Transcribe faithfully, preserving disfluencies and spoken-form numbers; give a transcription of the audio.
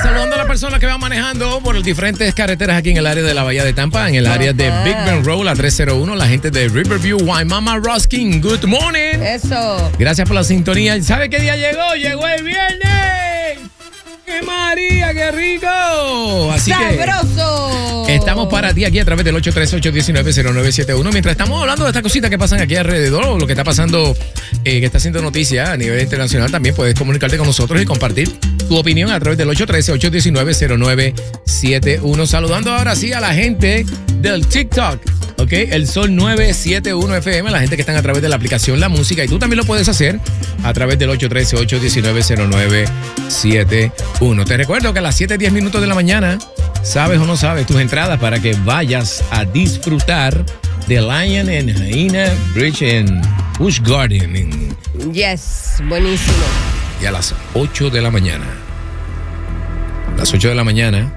saludando a las personas que van manejando por las diferentes carreteras aquí en el área de la Bahía de Tampa, en el área de Big Bend Road, la tres cero uno, la gente de Riverview, Waimama, Ruskin, good morning. Eso. Gracias por la sintonía. ¿Sabe qué día llegó? Llegó el viernes. ¡Qué María, qué rico! Así ¡sabroso! que estamos para ti aquí a través del ocho tres ocho, uno nueve cero nueve siete uno. Mientras estamos hablando de estas cositas que pasan aquí alrededor, o lo que está pasando, eh, que está haciendo noticia a nivel internacional, también puedes comunicarte con nosotros y compartir tu opinión a través del ocho uno tres, ocho uno nueve, cero nueve siete uno. Saludando ahora sí a la gente del TikTok, ¿ok? El Sol nueve siete uno F M, la gente que están a través de la aplicación La Música, y tú también lo puedes hacer a través del ocho uno tres, ocho uno nueve, cero nueve siete uno. Te recuerdo que a las siete diez minutos de la mañana, sabes o no sabes, tus entradas para que vayas a disfrutar de Lion and Hyena Bridge en Busch Garden. Yes, buenísimo. Y a las ocho de la mañana. A las ocho de la mañana